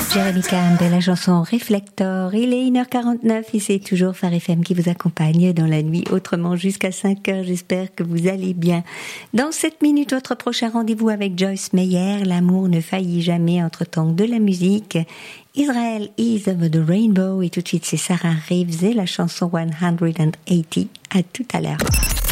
Jeremy Camp et la chanson Reflector. Il est 1h49 et c'est toujours Phare FM qui vous accompagne dans la nuit, autrement jusqu'à 5h. J'espère que vous allez bien. Dans 7 minutes, votre prochain rendez-vous avec Joyce Meyer. L'amour ne faillit jamais entre-temps de la musique. Israel is over the rainbow et tout de suite c'est Sarah Reeves et la chanson 180. À tout à l'heure.